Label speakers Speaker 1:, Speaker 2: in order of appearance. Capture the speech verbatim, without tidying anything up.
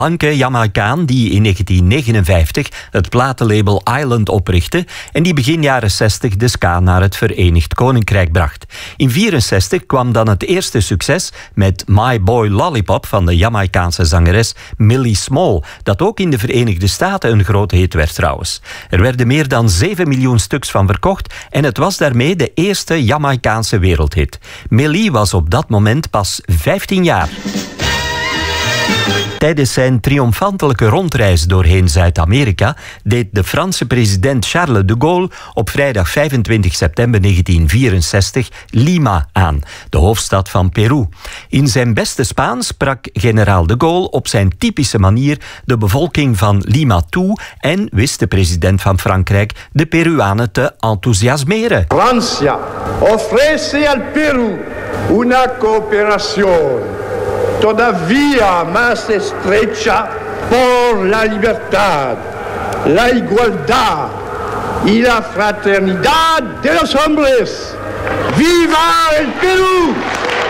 Speaker 1: Blanke Jamaicaan die in negentien negenenvijftig het platenlabel Island oprichtte en die begin jaren zestig de ska naar het Verenigd Koninkrijk bracht. In vierenzestig kwam dan het eerste succes met My Boy Lollipop van de Jamaicaanse zangeres Millie Small, dat ook in de Verenigde Staten een grote hit werd trouwens. Er werden meer dan zeven miljoen stuks van verkocht en het was daarmee de eerste Jamaicaanse wereldhit. Millie was op dat moment pas vijftien jaar. Tijdens zijn triomfantelijke rondreis doorheen Zuid-Amerika deed de Franse president Charles de Gaulle op vrijdag vijfentwintig september negentien vierenzestig Lima aan, de hoofdstad van Peru. In zijn beste Spaans sprak generaal de Gaulle op zijn typische manier de bevolking van Lima toe en wist de president van Frankrijk de Peruanen te enthousiasmeren.
Speaker 2: Francia ofrece al Perú una cooperación todavía más estrecha por la libertad, la igualdad y la fraternidad de los hombres. ¡Viva el Perú!